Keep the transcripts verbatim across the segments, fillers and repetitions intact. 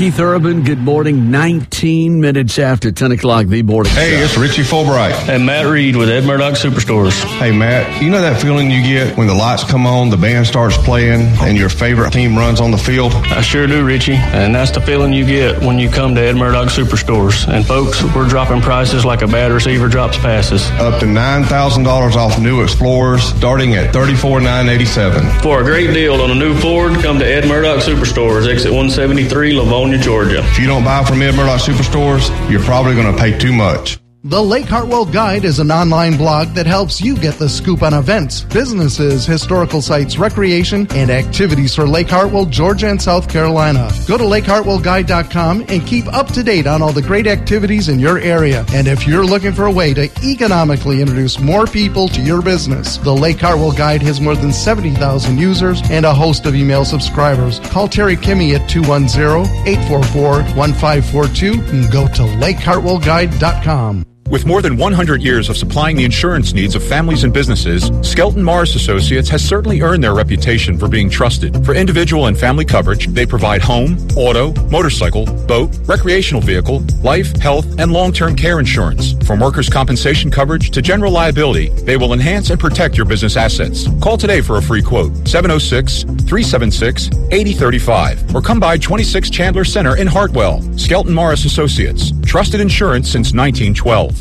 Keith Urban, good morning. nineteen minutes after ten o'clock, the morning Hey, show. it's Richie Fulbright. And Matt Reed with Ed Murdoch Superstores. Hey, Matt, you know that feeling you get when the lights come on, the band starts playing, and your favorite team runs on the field? I sure do, Richie. And that's the feeling you get when you come to Ed Murdoch Superstores. And folks, we're dropping prices like a bad receiver drops passes. Up to nine thousand dollars off new Explorers, starting at thirty-four thousand nine hundred eighty-seven dollars. For a great deal on a new Ford, come to Ed Murdoch Superstores, exit one seventy-three, Livonia, Georgia. If you don't buy from Ed Murdoch Superstores, you're probably going to pay too much. The Lake Hartwell Guide is an online blog that helps you get the scoop on events, businesses, historical sites, recreation, and activities for Lake Hartwell, Georgia, and South Carolina. Go to lake hartwell guide dot com and keep up to date on all the great activities in your area. And if you're looking for a way to economically introduce more people to your business, the Lake Hartwell Guide has more than seventy thousand users and a host of email subscribers. Call Terry Kimmy at two one zero, eight four four, one five four two and go to lake hartwell guide dot com. With more than one hundred years of supplying the insurance needs of families and businesses, Skelton Morris Associates has certainly earned their reputation for being trusted. For individual and family coverage, they provide home, auto, motorcycle, boat, recreational vehicle, life, health, and long-term care insurance. From workers' compensation coverage to general liability, they will enhance and protect your business assets. Call today for a free quote, seven oh six, three seven six, eight oh three five, or come by twenty-six Chandler Center in Hartwell. Skelton Morris Associates, trusted insurance since nineteen twelve.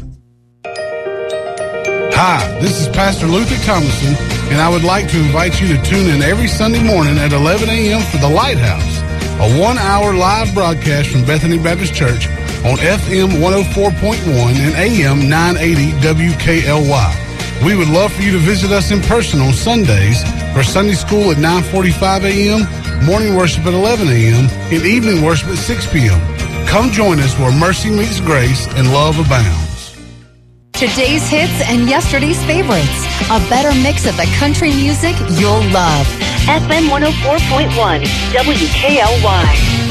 Hi, this is Pastor Luther Thomason, and I would like to invite you to tune in every Sunday morning at eleven a.m. for The Lighthouse, a one-hour live broadcast from Bethany Baptist Church on F M one oh four point one and A M nine eighty W K L Y. We would love for you to visit us in person on Sundays for Sunday school at nine forty-five a.m., morning worship at eleven a.m., and evening worship at six p.m. Come join us where mercy meets grace and love abounds. Today's hits and yesterday's favorites. A better mix of the country music you'll love. F M one oh four point one, W K L Y.